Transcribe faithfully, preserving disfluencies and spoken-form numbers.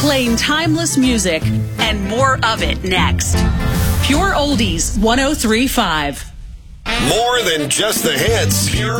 Playing timeless music and more of it next. Pure Oldies one oh three point five. More than just the hits. Pure